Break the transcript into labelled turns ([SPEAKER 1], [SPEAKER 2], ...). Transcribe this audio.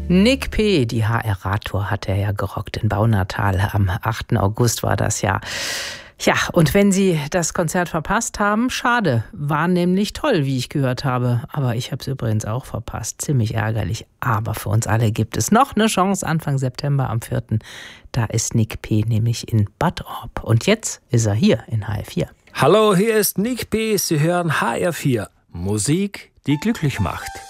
[SPEAKER 1] Nick P., die HR-Radtour hat er ja gerockt in Baunatal. Am 8. August war das ja. Ja, und wenn Sie das Konzert verpasst haben, schade. War nämlich toll, wie ich gehört habe. Aber ich habe es übrigens auch verpasst. Ziemlich ärgerlich. Aber für uns alle gibt es noch eine Chance. Anfang September am 4. Da ist Nick P. nämlich in Bad Orb. Und jetzt ist er hier in HR4.
[SPEAKER 2] Hallo, hier ist Nick P. Sie hören HR4. Musik, die glücklich macht.